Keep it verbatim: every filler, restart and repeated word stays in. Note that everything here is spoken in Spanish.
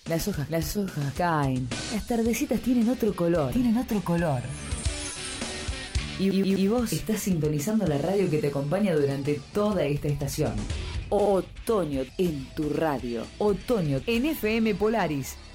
Las hojas, las hojas caen. Las tardecitas tienen otro color. Tienen otro color. Y, y, y vos estás sintonizando la radio que te acompaña durante toda esta estación. Otoño en tu radio. Otoño en F M Polaris